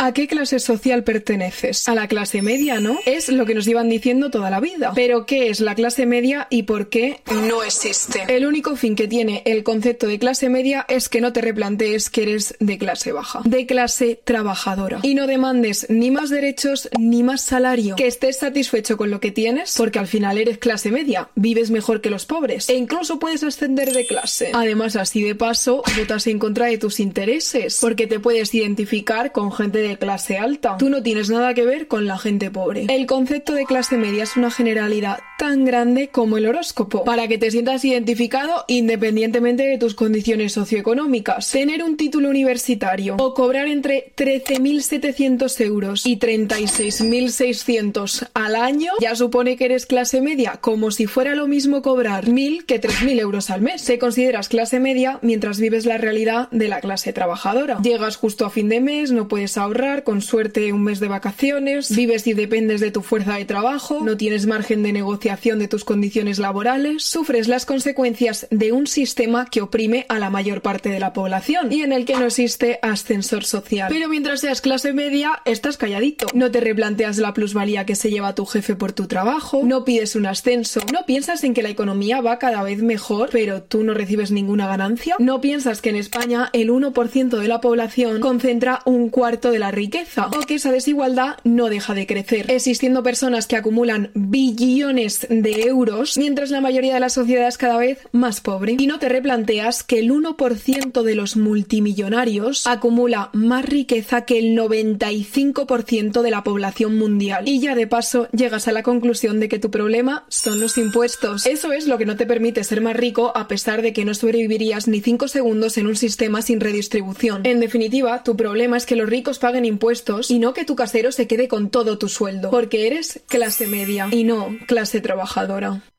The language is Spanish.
¿A qué clase social perteneces? A la clase media, ¿no? Es lo que nos llevan diciendo toda la vida. Pero ¿qué es la clase media y por qué no existe? El único fin que tiene el concepto de clase media es que no te replantees que eres de clase baja, de clase trabajadora. Y no demandes ni más derechos ni más salario. Que estés satisfecho con lo que tienes, porque al final eres clase media, vives mejor que los pobres e incluso puedes ascender de clase. Además, así de paso, votas en contra de tus intereses, porque te puedes identificar con gente de clase alta. Tú no tienes nada que ver con la gente pobre. El concepto de clase media es una generalidad tan grande como el horóscopo, para que te sientas identificado independientemente de tus condiciones socioeconómicas. Tener un título universitario o cobrar entre 13.700 euros y 36.600 al año ya supone que eres clase media, como si fuera lo mismo cobrar 1.000 que 3.000 euros al mes. Te consideras clase media mientras vives la realidad de la clase trabajadora. Llegas justo a fin de mes, no puedes ahorrar, con suerte un mes de vacaciones, vives y dependes de tu fuerza de trabajo, no tienes margen de negociación de tus condiciones laborales, sufres las consecuencias de un sistema que oprime a la mayor parte de la población y en el que no existe ascensor social. Pero mientras seas clase media, estás calladito. No te replanteas la plusvalía que se lleva tu jefe por tu trabajo, no pides un ascenso, no piensas en que la economía va cada vez mejor, pero tú no recibes ninguna ganancia, no piensas que en España el 1% de la población concentra un cuarto de la riqueza, o que esa desigualdad no deja de crecer, existiendo personas que acumulan billones de euros, mientras la mayoría de la sociedad es cada vez más pobre. Y no te replanteas que el 1% de los multimillonarios acumula más riqueza que el 95% de la población mundial. Y ya de paso llegas a la conclusión de que tu problema son los impuestos. Eso es lo que no te permite ser más rico, a pesar de que no sobrevivirías ni 5 segundos en un sistema sin redistribución. En definitiva, tu problema es que los ricos paguen impuestos y no que tu casero se quede con todo tu sueldo, porque eres clase media y no clase trabajadora.